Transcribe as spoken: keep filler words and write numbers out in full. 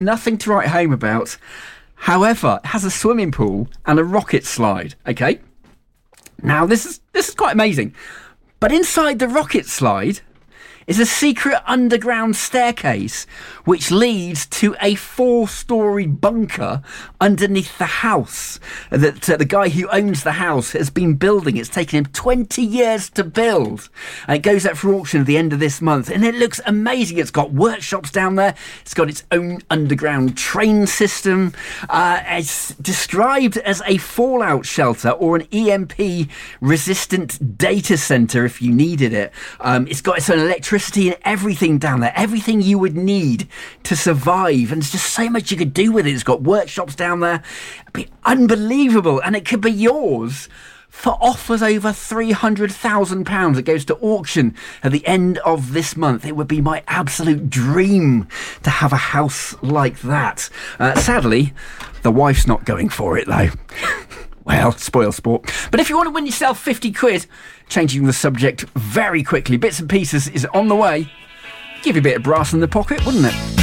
Nothing to write home about. However, it has a swimming pool and a rocket slide, okay? Now, this is this is quite amazing. But inside the rocket slide is a secret underground staircase which leads to a four-storey bunker underneath the house that uh, the guy who owns the house has been building. It's taken him twenty years to build. And it goes up for auction at the end of this month. And it looks amazing. It's got workshops down there. It's got its own underground train system. Uh, it's described as a fallout shelter or an E M P-resistant data centre if you needed it. Um, it's got its own electricity and everything down there, everything you would need to survive, and there's just so much you could do with it. It's got workshops down there. It'd be unbelievable, and it could be yours for offers over three hundred thousand pounds. It goes to auction at the end of this month. It would be my absolute dream to have a house like that. Uh, sadly, the wife's not going for it though. Well, spoil sport. But if you want to win yourself fifty quid, changing the subject very quickly, Bits and Pieces is on the way. Give you a bit of brass in the pocket, wouldn't it?